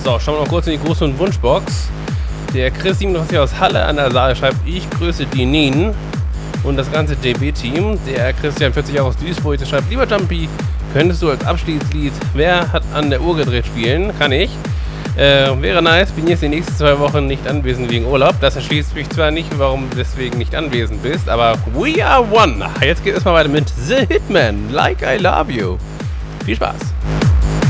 So, schauen wir mal kurz in die große Wunschbox. Der Chris 87 aus Halle an der Saale schreibt, ich grüße die Nin und das ganze DB-Team. Der Christian 40 Jahre aus Duisburg, der schreibt, lieber Jumpy, könntest du als Abschiedslied Wer hat an der Uhr gedreht spielen? Kann ich. Wäre nice, bin jetzt die nächsten 2 Wochen nicht anwesend wegen Urlaub. Das erschließt mich zwar nicht, warum du deswegen nicht anwesend bist, aber we are one. Jetzt geht es mal weiter mit The Hitman, Like I Love You. Viel Spaß.